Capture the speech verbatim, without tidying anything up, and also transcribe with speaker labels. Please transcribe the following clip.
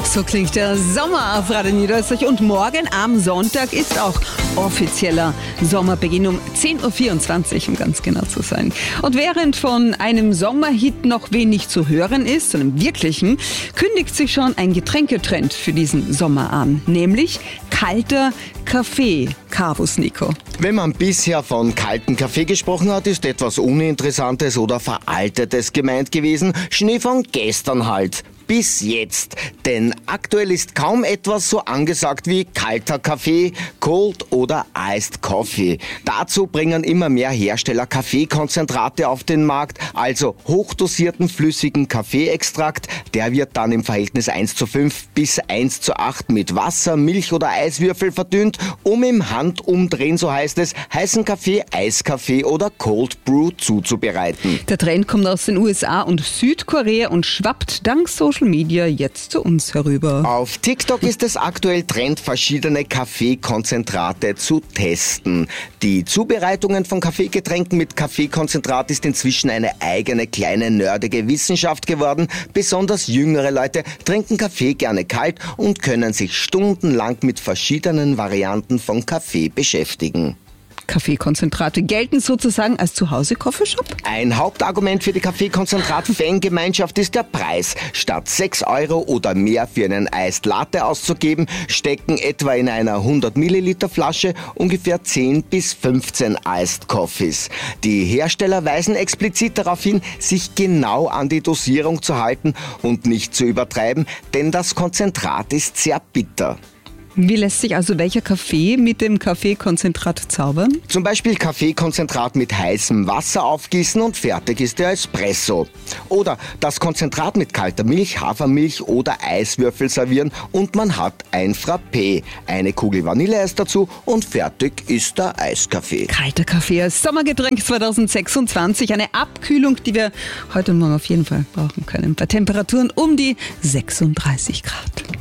Speaker 1: So klingt der Sommer auf Radio Niederösterreich und morgen am Sonntag ist auch offizieller Sommerbeginn um zehn Uhr vierundzwanzig, um ganz genau zu sein. Und während von einem Sommerhit noch wenig zu hören ist, einem wirklichen, kündigt sich schon ein Getränketrend für diesen Sommer an, nämlich kalter Kaffee. Servus, Nico.
Speaker 2: Wenn man bisher von kaltem Kaffee gesprochen hat, ist etwas Uninteressantes oder Veraltetes gemeint gewesen. Schnee von gestern halt. Bis jetzt. Denn aktuell ist kaum etwas so angesagt wie kalter Kaffee, Cold oder Iced Coffee. Dazu bringen immer mehr Hersteller Kaffeekonzentrate auf den Markt, also hochdosierten flüssigen Kaffeeextrakt. Der wird dann im Verhältnis eins zu fünf bis eins zu acht mit Wasser, Milch oder Eiswürfel verdünnt, um im Handumdrehen, so heißt es, heißen Kaffee, Eiskaffee oder Cold Brew zuzubereiten.
Speaker 1: Der Trend kommt aus den U S A und Südkorea und schwappt dank Social Media jetzt zu uns herüber.
Speaker 2: Auf TikTok ist es aktuell Trend, verschiedene Kaffeekonzentrate zu testen. Die Zubereitungen von Kaffeegetränken mit Kaffeekonzentrat ist inzwischen eine eigene kleine nerdige Wissenschaft geworden. Besonders jüngere Leute trinken Kaffee gerne kalt und können sich stundenlang mit verschiedenen Varianten von Kaffee beschäftigen.
Speaker 1: Kaffeekonzentrate gelten sozusagen als Zuhause-Coffeeshop?
Speaker 2: Ein Hauptargument für die Kaffeekonzentrat-Fangemeinschaft ist der Preis. Statt sechs Euro oder mehr für einen Iced Latte auszugeben, stecken etwa in einer hundert Milliliter Flasche ungefähr zehn bis fünfzehn Iced Coffees. Die Hersteller weisen explizit darauf hin, sich genau an die Dosierung zu halten und nicht zu übertreiben, denn das Konzentrat ist sehr bitter.
Speaker 1: Wie lässt sich also welcher Kaffee mit dem Kaffeekonzentrat zaubern?
Speaker 2: Zum Beispiel Kaffeekonzentrat mit heißem Wasser aufgießen und fertig ist der Espresso. Oder das Konzentrat mit kalter Milch, Hafermilch oder Eiswürfel servieren und man hat ein Frappé. Eine Kugel Vanilleeis dazu und fertig ist der Eiskaffee.
Speaker 1: Kalter Kaffee als Sommergetränk zwanzig sechsundzwanzig. Eine Abkühlung, die wir heute und morgen auf jeden Fall brauchen können. Bei Temperaturen um die sechsunddreißig Grad.